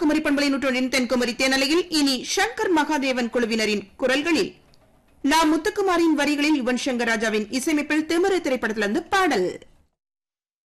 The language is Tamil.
குமரி பண்பலை நூற்றொன்றின் தென்குமரி தேனலையில் இனி சங்கர் மகாதேவன் குழுவினரின் குரல்களில் முத்துக்குமாரின் வரிகளில் யுவன் சங்கர் ராஜாவின் இசையமைப்பில் திமிரு திரைப்படத்திலிருந்து பாடல்.